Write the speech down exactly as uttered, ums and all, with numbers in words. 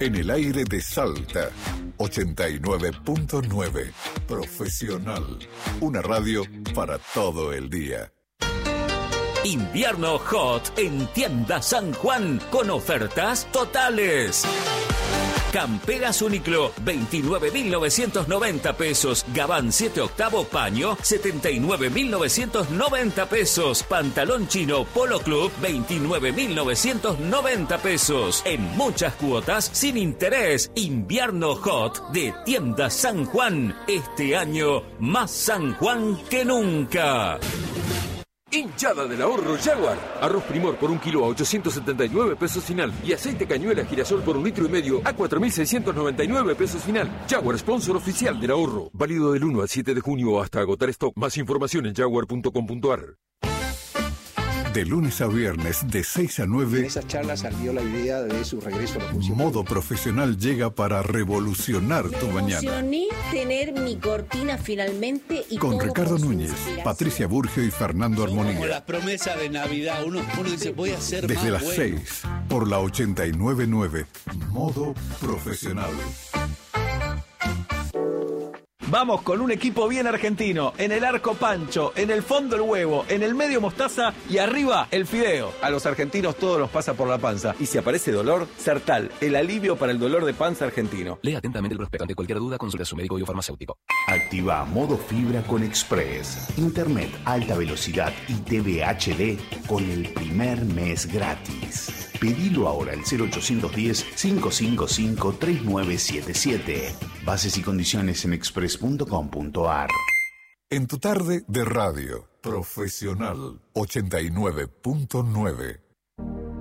En el aire de Salta, ochenta y nueve punto nueve. Profesional. Una radio para todo el día. Invierno Hot en Tienda San Juan con ofertas totales. Camperas Uniqlo, veintinueve mil novecientos noventa pesos. Gabán siete octavo paño, setenta y nueve mil novecientos noventa pesos. Pantalón chino Polo Club, veintinueve mil novecientos noventa pesos. En muchas cuotas, sin interés. Invierno Hot de Tienda San Juan. Este año, más San Juan que nunca. Hinchada del ahorro Jaguar. Arroz Primor por un kilo a ochocientos setenta y nueve pesos final. Y aceite cañuela girasol por un litro y medio a cuatro mil seiscientos noventa y nueve pesos final. Jaguar, sponsor oficial del ahorro. Válido del uno al siete de junio hasta agotar stock. Más información en jaguar punto com punto a r. De lunes a viernes, de seis a nueve. En esas charlas salió la idea de su regreso a la función. Modo Profesional llega para revolucionar tu mañana. Emocioné tener mi cortina finalmente y con todo Ricardo por su Núñez, inspiración. Patricia Burgio y Fernando Armonía. Como las promesas de Navidad, uno, uno dice, voy a ser Desde más las bueno. seis, por la ochenta y nueve punto nueve. Modo Profesional. Vamos con un equipo bien argentino. En el arco Pancho, en el fondo el huevo, en el medio mostaza y arriba el fideo. A los argentinos todo los pasa por la panza. Y si aparece dolor, Sertal, el alivio para el dolor de panza argentino. Lea atentamente el prospecto. Ante cualquier duda, consulte a su médico y o farmacéutico. Activa modo fibra con Express. Internet alta velocidad y T V H D con el primer mes gratis. Pedilo ahora al cero ochocientos diez, cinco cinco cinco, tres nueve siete siete. Bases y condiciones en express punto com punto a r. En tu tarde de radio, Profesional ochenta y nueve punto nueve.